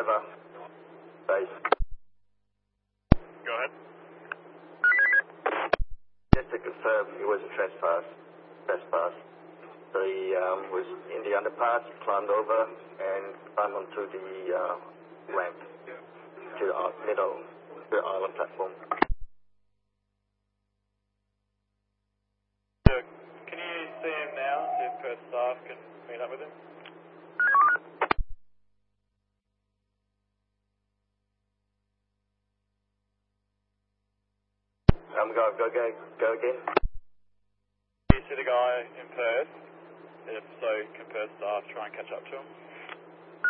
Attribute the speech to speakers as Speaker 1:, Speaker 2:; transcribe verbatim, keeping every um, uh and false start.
Speaker 1: driver. Base.
Speaker 2: Go ahead.
Speaker 1: Just to confirm, it was a trespass. Trespass. So he um, was in the underpass, climbed over, and climbed onto the uh, ramp to the middle, to the island platform.
Speaker 2: Yeah. Can you see him now? See if Perth staff can meet up with him?
Speaker 1: Um, go, go, go, go again.
Speaker 2: You see the guy in Perth? If so, can Perth staff try and catch up to him?